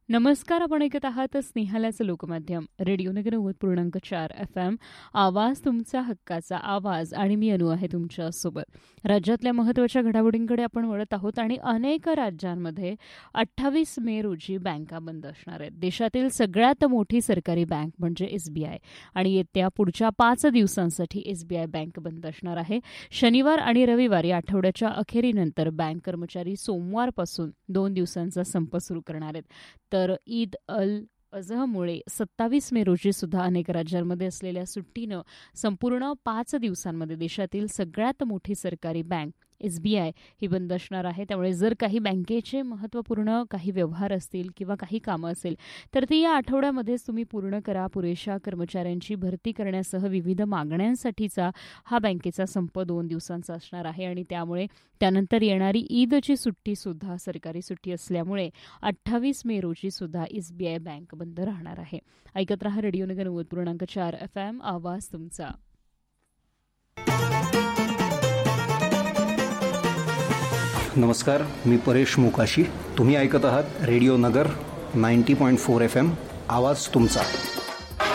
नमस्कार. आपण ऐकत आहात स्नेहालाचं लोकमाध्यम रेडिओ नगर 90.4 FM. आवाज तुमचा हक्काचा आवाज आणि मी अनु आहे तुमच्यासोबत. राज्यातल्या महत्त्वाच्या घडामोडींकडे आपण वळत आहोत आणि अनेक राज्यांमध्ये 28 मे रोजी बँका बंद असणार आहेत. देशातील सगळ्यात मोठी सरकारी बँक म्हणजे SBI आणि येत्या पुढच्या 5 दिवसांसाठी SBI बँक बंद असणार आहे. शनिवार आणि रविवार या आठवड्याच्या अखेरीनंतर बँक कर्मचारी सोमवारपासून 2 दिवसांचा संप सुरू करणार आहेत. तर ईद अल अझहमुळे 27 मे रोजी सुद्धा अनेक राज्यांमध्ये असलेल्या सुट्टीनं संपूर्ण 5 दिवसांमध्ये देशातील सगळ्यात मोठी सरकारी बँक SBI ही बंद असणार आहे. त्यामुळे जर काही बँकेचे महत्त्वपूर्ण काही व्यवहार असतील किंवा काही कामं असेल तर ती या आठवड्यामध्येच तुम्ही पूर्ण करा. पुरेशा कर्मचाऱ्यांची भरती करण्यासह विविध मागण्यांसाठीचा हा बँकेचा संप 2 दिवसांचा असणार आहे आणि त्यामुळे त्यानंतर येणारी ईदची सुट्टीसुद्धा सरकारी सुट्टी असल्यामुळे 28 मे रोजी सुद्धा SBI बँक बंद राहणार आहे. ऐकत रहा रेडिओ नगर 90.4 FM. आवाज तुमचा. नमस्कार, मी परेश मोकाशी. तुम्ही ऐकत आहात रेडिओ नगर 90.4 FM. आवाज तुमचा.